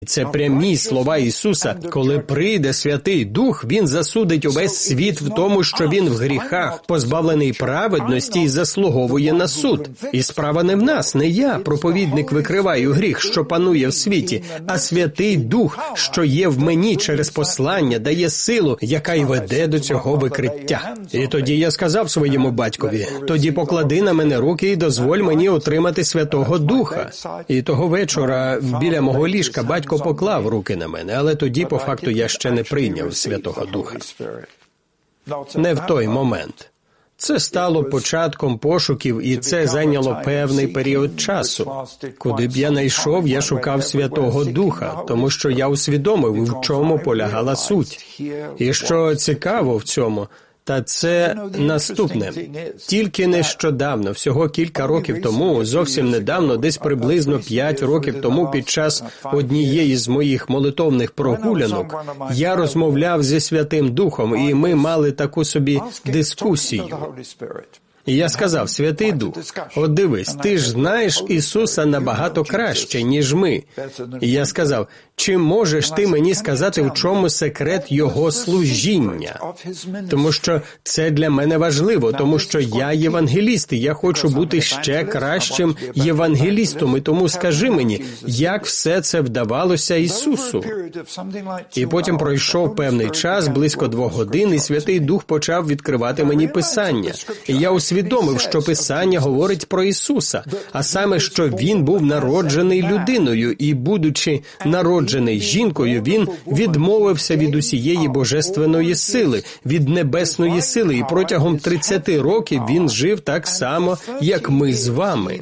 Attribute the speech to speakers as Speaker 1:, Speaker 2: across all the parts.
Speaker 1: Це прямі слова Ісуса. Коли прийде Святий Дух, Він засудить увесь світ в тому, що він в гріхах, позбавлений праведності і заслуговує на суд. І справа не в нас, не я, проповідник, викриваю гріх, що панує в світі, а Святий Дух, що є в мені через послання, дає силу, яка й веде до цього викриття. І тоді я сказав своєму батькові: тоді поклади на мене руки і дозволь мені отримати Святого Духа. І того вечора біля мого ліжка батько поклав руки на мене, але тоді, по факту, я ще не прийняв Святого Духа. Не в той момент. Це стало початком пошуків, і це зайняло певний період часу. Куди б я не йшов, я шукав Святого Духа, тому що я усвідомив, в чому полягала суть. І що цікаво в цьому, та це наступне. Тільки нещодавно, всього кілька років тому, зовсім недавно, десь приблизно 5 років тому, під час однієї з моїх молитовних прогулянок, я розмовляв зі Святим Духом, і ми мали таку собі дискусію. І я сказав: Святий Дух, от дивись, ти ж знаєш Ісуса набагато краще, ніж ми. І я сказав: чи можеш ти мені сказати, в чому секрет Його служіння? Тому що це для мене важливо, тому що я євангеліст, і я хочу бути ще кращим євангелістом. І тому скажи мені, як все це вдавалося Ісусу? І потім пройшов певний час, близько 2 годин, і Святий Дух почав відкривати мені Писання. І я усвідомив, що Писання говорить про Ісуса, а саме, що Він був народжений людиною, і, будучи народжений жінкою, Він відмовився від усієї божественної сили, від небесної сили, і протягом 30 років Він жив так само, як ми з вами.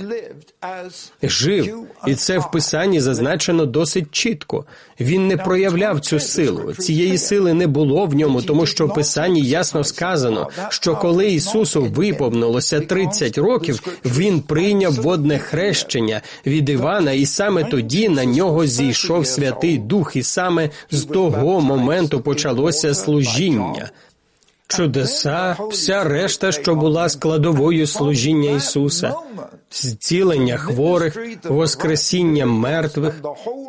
Speaker 1: Жив. І це в Писанні зазначено досить чітко. Він не проявляв цю силу. Цієї сили не було в ньому, тому що в Писанні ясно сказано, що коли Ісусу виповнилося 30 років, Він прийняв водне хрещення від Івана, і саме тоді на нього зійшов Святий Дух, і саме з того моменту почалося служіння. Чудеса, вся решта, що була складовою служіння Ісуса, зцілення хворих, воскресіння мертвих,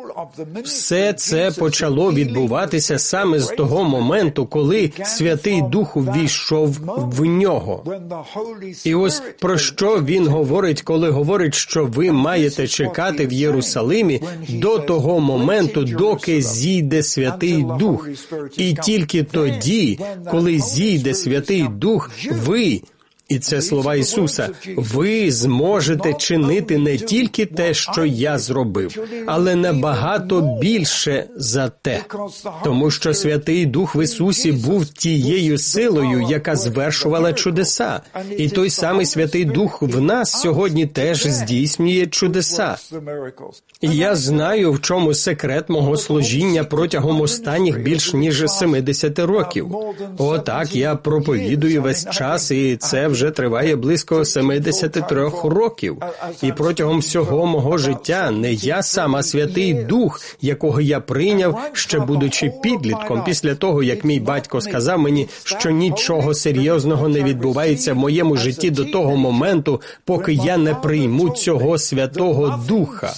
Speaker 1: все це почало відбуватися саме з того моменту, коли Святий Дух увійшов в нього. І ось про що він говорить, коли говорить, що ви маєте чекати в Єрусалимі до того моменту, доки зійде Святий Дух. І тільки тоді, коли зійде Святий Дух, ви, і це слова Ісуса, ви зможете чинити не тільки те, що я зробив, але набагато більше за те. Тому що Святий Дух в Ісусі був тією силою, яка звершувала чудеса. І той самий Святий Дух в нас сьогодні теж здійснює чудеса. І я знаю, в чому секрет мого служіння протягом останніх більш ніж 70 років. Отак, я проповідую весь час, і це вже триває близько 73 років. І протягом всього мого життя не я сам, а Святий Дух, якого я прийняв, ще будучи підлітком, після того, як мій батько сказав мені, що нічого серйозного не відбувається в моєму житті до того моменту, поки я не прийму цього Святого Духа.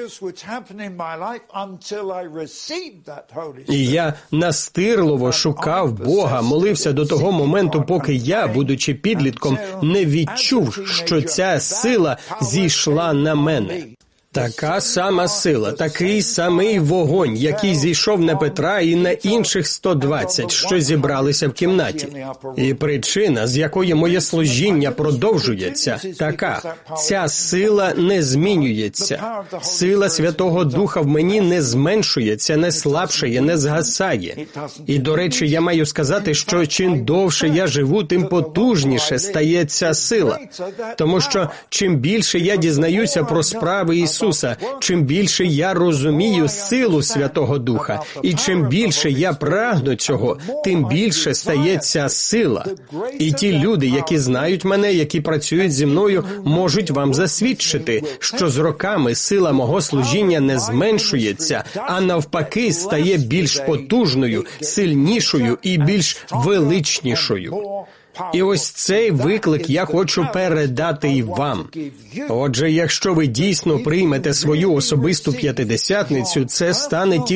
Speaker 1: І я настирливо шукав Бога, молився до того моменту, поки я, будучи підлітком, не відчув, що ця сила зійшла на мене. Така сама сила, такий самий вогонь, який зійшов на Петра і на інших 120, що зібралися в кімнаті. І причина, з якої моє служіння продовжується, така. Ця сила не змінюється. Сила Святого Духа в мені не зменшується, не слабшає, не згасає. І, до речі, я маю сказати, що чим довше я живу, тим потужніше стає ця сила. Тому що чим більше я дізнаюся про справи Ісуса, чим більше я розумію силу Святого Духа, і чим більше я прагну цього, тим більше стає ця сила. І ті люди, які знають мене, які працюють зі мною, можуть вам засвідчити, що з роками сила мого служіння не зменшується, а навпаки стає більш потужною, сильнішою і більш величнішою. І ось цей виклик я хочу передати і вам. Отже, якщо ви дійсно приймете свою особисту п'ятидесятницю, це стане